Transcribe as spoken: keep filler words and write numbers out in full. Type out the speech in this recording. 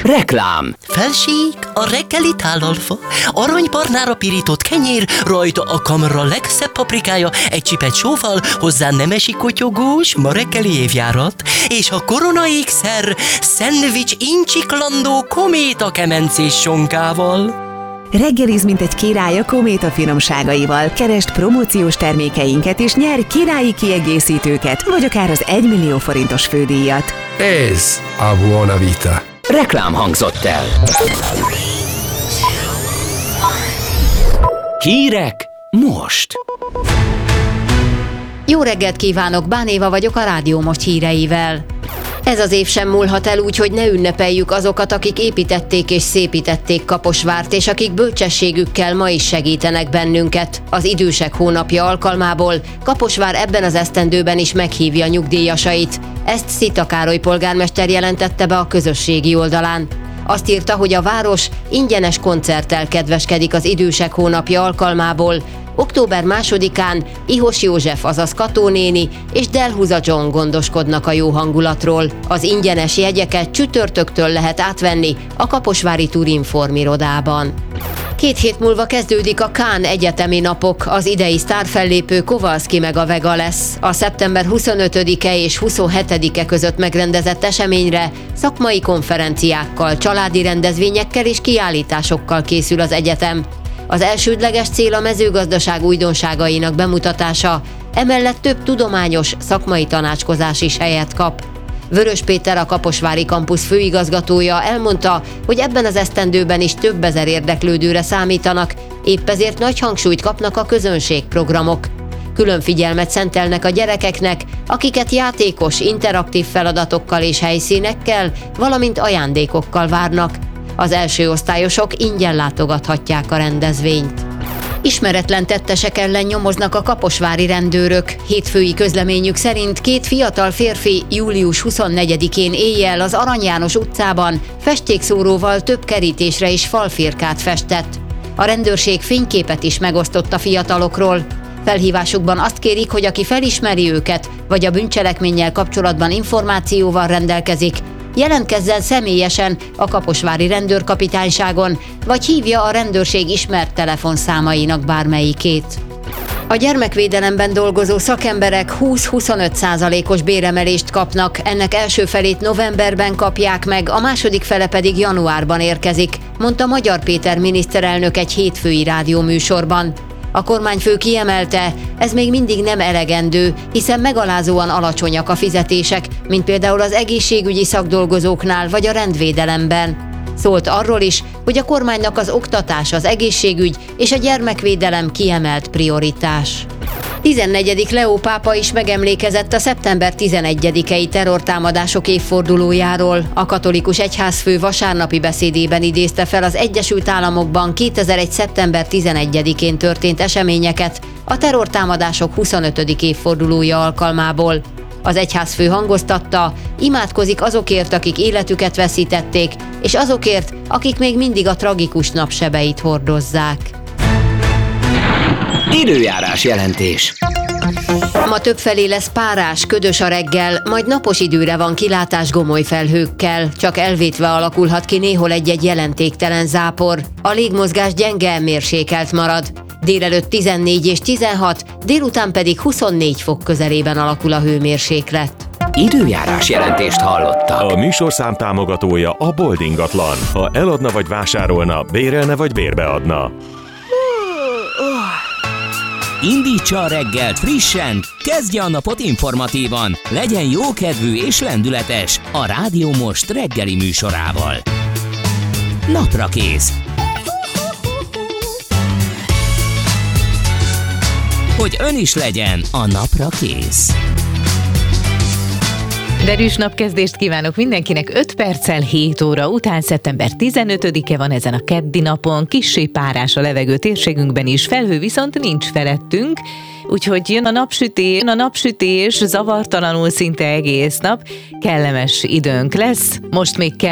Reklám. Felség, a reggeli tálalfa, aranybarnára pirított kenyér, rajta a kamra legszebb paprikája, egy csipet sóval, hozzá nemesi kotyogós, ma reggeli évjárat, és a korona ékszer, szendvics incsiklandó kométa kemencés sonkával. Reggeliz, mint egy király a Kométa finomságaival. Keresd promóciós termékeinket és nyer királyi kiegészítőket, vagy akár az egymillió forintos fődíjat. Ez a Buona Vita. Reklám hangzott el. Hírek most. Jó reggelt kívánok, Bán Éva vagyok a Rádió Most híreivel. Ez az év sem múlhat el úgy, hogy ne ünnepeljük azokat, akik építették és szépítették Kaposvárt, és akik bölcsességükkel ma is segítenek bennünket. Az Idősek hónapja alkalmából Kaposvár ebben az esztendőben is meghívja nyugdíjasait. Ezt Szita Károly polgármester jelentette be a közösségi oldalán. Azt írta, hogy a város ingyenes koncerttel kedveskedik az Idősek hónapja alkalmából. október másodikán Ihos József, azaz Kató néni és Delhuza John gondoskodnak a jó hangulatról. Az ingyenes jegyeket csütörtöktől lehet átvenni a kaposvári Turinform irodában. Két hét múlva kezdődik a Cannes egyetemi napok, az idei sztárfellépő Kowalski meg a Vega lesz. A szeptember huszonötödike és huszonhetedike között megrendezett eseményre szakmai konferenciákkal, családi rendezvényekkel és kiállításokkal készül az egyetem. Az elsődleges cél a mezőgazdaság újdonságainak bemutatása, emellett több tudományos, szakmai tanácskozás is helyet kap. Vörös Péter, a kaposvári kampusz főigazgatója elmondta, hogy ebben az esztendőben is több ezer érdeklődőre számítanak, épp ezért nagy hangsúlyt kapnak a közönségprogramok. Külön figyelmet szentelnek a gyerekeknek, akiket játékos, interaktív feladatokkal és helyszínekkel, valamint ajándékokkal várnak. Az első osztályosok ingyen látogathatják a rendezvényt. Ismeretlen tettesek ellen nyomoznak a kaposvári rendőrök. Hétfői közleményük szerint két fiatal férfi július huszonnegyedikén éjjel az Arany János utcában festékszóróval több kerítésre és falfirkát festett. A rendőrség fényképet is megosztott a fiatalokról. Felhívásukban azt kérik, hogy aki felismeri őket, vagy a bűncselekménnyel kapcsolatban információval rendelkezik, jelentkezzen személyesen a kaposvári rendőrkapitányságon, vagy hívja a rendőrség ismert telefonszámainak bármelyikét. A gyermekvédelemben dolgozó szakemberek húsz-huszonöt százalékos béremelést kapnak, ennek első felét novemberben kapják meg, a második fele pedig januárban érkezik, mondta Magyar Péter miniszterelnök egy hétfői rádióműsorban. A kormányfő kiemelte, ez még mindig nem elegendő, hiszen megalázóan alacsonyak a fizetések, mint például az egészségügyi szakdolgozóknál vagy a rendvédelemben. Szólt arról is, hogy a kormánynak az oktatás, az egészségügy és a gyermekvédelem kiemelt prioritás. tizennegyedik Leó pápa is megemlékezett a szeptember tizenegyedikei terrortámadások évfordulójáról. A katolikus egyházfő vasárnapi beszédében idézte fel az Egyesült Államokban kétezer-egy. szeptember tizenegyedikén történt eseményeket a terrortámadások huszonötödik évfordulója alkalmából. Az egyházfő hangoztatta, imádkozik azokért, akik életüket veszítették, és azokért, akik még mindig a tragikus napsebeit hordozzák. Időjárás jelentés. Ma többfelé lesz párás, ködös a reggel, majd napos időre van kilátás gomoly felhőkkel, csak elvétve alakulhat ki néhol egy-egy jelentéktelen zápor. A légmozgás gyenge, mérsékelt marad. Délelőtt tizennégy és tizenhat, délután pedig huszonnégy fok közelében alakul a hőmérséklet. Időjárás jelentést hallottak. A műsorszám támogatója a Bold ingatlan. Ha eladna vagy vásárolna, bérelne vagy bérbeadna. Indítsa a reggelt frissen, kezdje a napot informatívan, legyen jókedvű és lendületes a Rádió Most reggeli műsorával. Napra kész. Hogy ön is legyen a napra kész. Derűs napkezdést kívánok mindenkinek, öt perccel hét óra után, szeptember tizenötödike van ezen a keddi napon, kissé párás a levegő térségünkben is, felhő viszont nincs felettünk, úgyhogy jön a napsütés, a napsütés zavartalanul szinte egész nap, kellemes időnk lesz, most még kell